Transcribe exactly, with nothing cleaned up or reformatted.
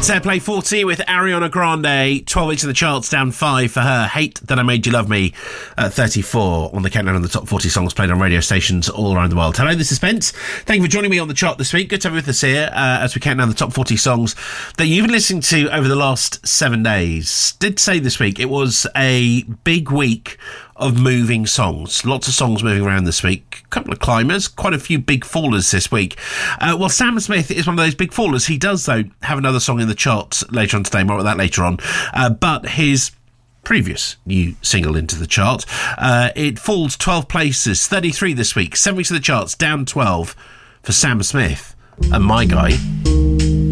It's Airplay forty with Ariana Grande, twelve weeks in the charts, down five for her. Hate That I Made You Love Me at thirty-four on the countdown of the top forty songs played on radio stations all around the world. Hello, this is Spence. Thank you for joining me on the chart this week. Good to have you with us here uh, as we count down the top forty songs that you've been listening to over the last seven days. Did say this week it was a big week of moving songs. Lots of songs moving around this week. A couple of climbers, quite a few big fallers this week. Uh, well, Sam Smith is one of those big fallers. He does, though, have another song in the charts later on today. More about that later on. Uh, but his previous new single into the chart, uh, it falls twelve places, thirty-three this week. Seven weeks in the charts, down twelve for Sam Smith and My Guy.